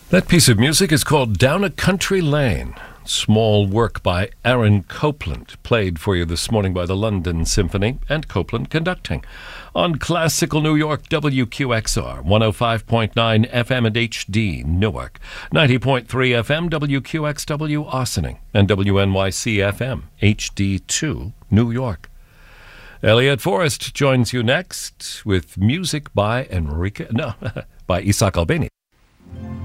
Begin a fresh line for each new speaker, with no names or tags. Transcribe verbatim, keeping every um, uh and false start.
That piece of music is called Down a Country Lane. Small work by Aaron Copland, played for you this morning by the London Symphony and Copland conducting. On Classical New York, W Q X R, one oh five point nine F M and H D, Newark, ninety point three F M, W Q X W, Ossining, and W N Y C F M, H D two, New York. Elliot Forrest joins you next with music by Enrique, no, by Isaac Albeni.